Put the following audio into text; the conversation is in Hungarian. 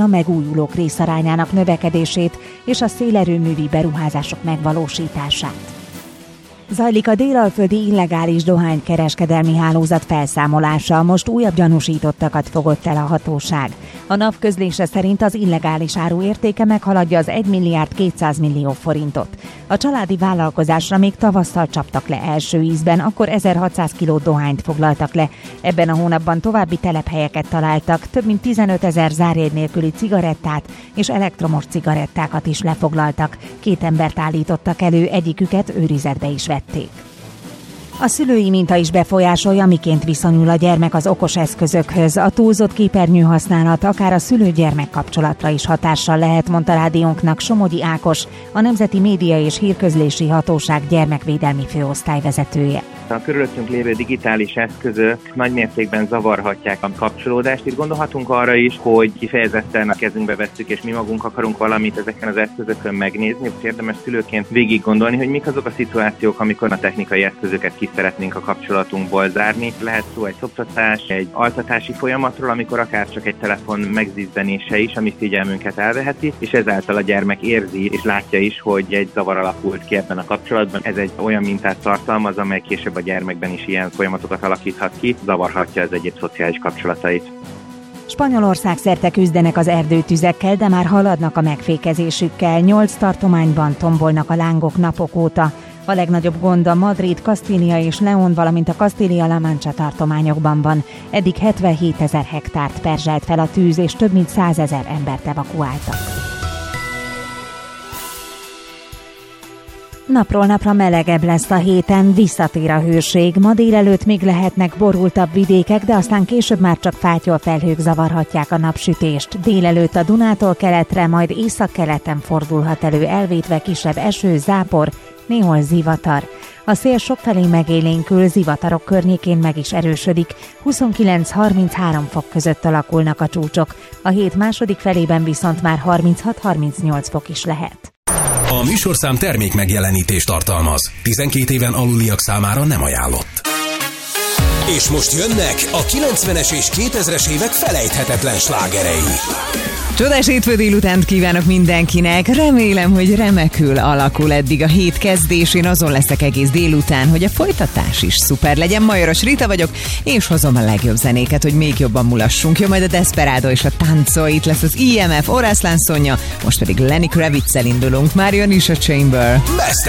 a megújulók részarányának növekedését és a szélerőművi beruházások megvalósítását. Zajlik a délalföldi illegális dohánykereskedelmi hálózat felszámolása, most újabb gyanúsítottakat fogott el a hatóság. A NAV közlése szerint az illegális áru értéke meghaladja az 1 milliárd 200 millió forintot. A családi vállalkozásra még tavasszal csaptak le első ízben, akkor 1600 kiló dohányt foglaltak le. Ebben a hónapban további telephelyeket találtak, több mint 15 000 zárjegy nélküli cigarettát és elektromos cigarettákat is lefoglaltak. 2 embert állítottak elő, egyiküket őrizetbe is vették. A szülői minta is befolyásolja, miként viszonyul a gyermek az okos eszközökhöz. A túlzott képernyőhasználat akár a szülő-gyermek kapcsolatra is hatással lehet, mondta rádiónknak Somogyi Ákos, a Nemzeti Média és Hírközlési Hatóság gyermekvédelmi főosztályvezetője. A körülöttünk lévő digitális eszközök nagy mértékben zavarhatják a kapcsolódást. Itt gondolhatunk arra is, hogy kifejezetten a kezünkbe vesszük, és mi magunk akarunk valamit ezeken az eszközökön megnézni. Érdemes szülőként végig gondolni, hogy mik azok a szituációk, amikor a technikai eszközöket ki szeretnénk a kapcsolatunkból zárni. Lehet szó egy szoptatás, egy altatási folyamatról, amikor akár csak egy telefon megzizzenése is, ami figyelmünket elveheti, és ezáltal a gyermek érzi és látja is, hogy egy zavar alakult ki ebben a kapcsolatban. Ez egy olyan mintát tartalmaz, amely később a gyermekben is ilyen folyamatokat alakíthat ki, zavarhatja az egyéb szociális kapcsolatait. Spanyolország szerte küzdenek az erdőtüzekkel, de már haladnak a megfékezésükkel. 8 tartományban tombolnak a lángok napok óta. A legnagyobb gond a Madrid, Kastília és León, valamint a Castilla-La Mancha tartományokban van. Eddig 77 000 hektárt perzselt fel a tűz, és több mint 100 000 embert evakuáltak. Napról napra melegebb lesz a héten, visszatér a hőség. Ma délelőtt még lehetnek borultabb vidékek, de aztán később már csak fátyolfelhők zavarhatják a napsütést. Délelőtt a Dunától keletre, majd északkeleten fordulhat elő elvétve kisebb eső, zápor, néhol zivatar. A szél sokfelé megélénkül, zivatarok környékén meg is erősödik. 29-33 fok között alakulnak a csúcsok. A hét második felében viszont már 36-38 fok is lehet. A műsorszám termék megjelenítést tartalmaz. 12 éven aluliak számára nem ajánlott. És most jönnek a 90-es és 2000-es évek felejthetetlen slágerei. Csodás hétfő délutánt kívánok mindenkinek. Remélem, hogy remekül alakul eddig a hét kezdés. Én azon leszek egész délután, hogy a folytatás is szuper legyen. Majoros Rita vagyok, és hozom a legjobb zenéket, hogy még jobban mulassunk. Jön majd a Desperado és a Tánco, itt lesz az IMF, Orászlán Szonya, most pedig Lenny Kravitz-el indulunk. Már jön is a Chamber. Best